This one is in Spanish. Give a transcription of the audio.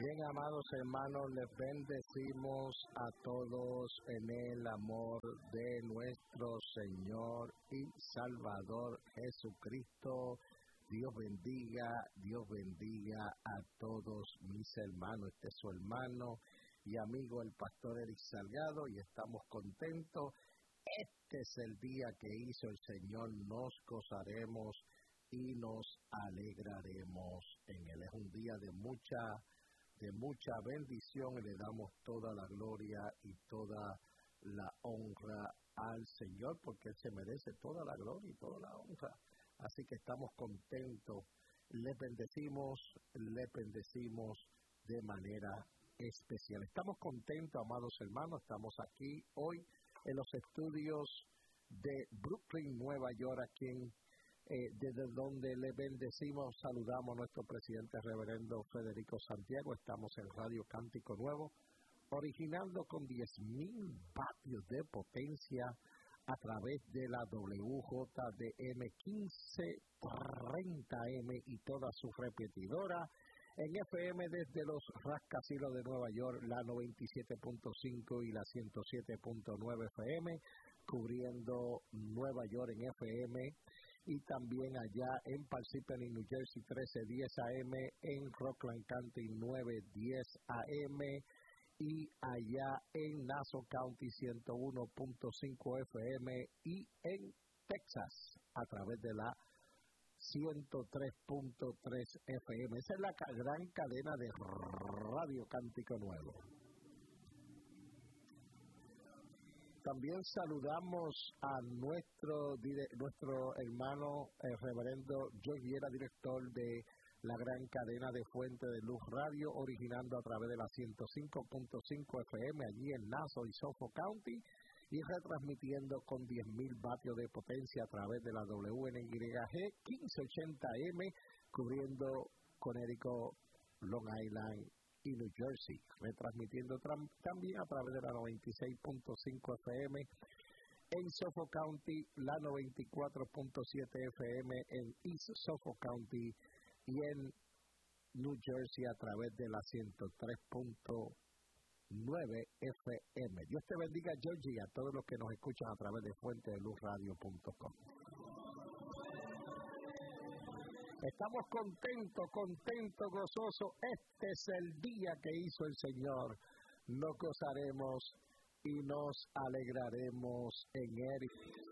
Bien, amados hermanos, les bendecimos a todos en el amor de nuestro Señor y Salvador Jesucristo. Dios bendiga a todos mis hermanos. Este es su hermano y amigo, el pastor Eric Salgado, y estamos contentos. Este es el día que hizo el Señor, nos gozaremos y nos alegraremos en Él. Es un día de mucha bendición y le damos toda la gloria y toda la honra al Señor, porque Él se merece toda la gloria y toda la honra. Así que estamos contentos, les bendecimos de manera especial. Estamos contentos, amados hermanos, estamos aquí hoy en los estudios de Brooklyn, Nueva York, aquí desde donde le bendecimos, saludamos a nuestro presidente reverendo Federico Santiago. Estamos en Radio Cántico Nuevo, originando con 10,000 vatios de potencia a través de la WJDM 1530M y toda su repetidora. En FM desde los rascacielos de Nueva York, la 97.5 y la 107.9 FM, cubriendo Nueva York en FM. Y también allá en Parsippany, New Jersey, 1310 AM, en Rockland County, 910 AM, y allá en Nassau County, 101.5 FM, y en Texas, a través de la 103.3 FM. Esa es la gran cadena de Radio Cántico Nuevo. También saludamos a nuestro hermano reverendo George Viera, director de la gran cadena de Fuente de Luz Radio, originando a través de la 105.5 FM allí en Nassau y Suffolk County, y retransmitiendo con 10,000 vatios de potencia a través de la WNYG 1580M, cubriendo Connecticut, Long Island y New Jersey, retransmitiendo también a través de la 96.5 FM en Suffolk County, la 94.7 FM en East Suffolk County, y en New Jersey a través de la 103.9 FM. Dios te bendiga, Georgie, y a todos los que nos escuchan a través de fuentedeluzradio.com. Estamos contentos, gozosos. Este es el día que hizo el Señor. Nos gozaremos y nos alegraremos en Él.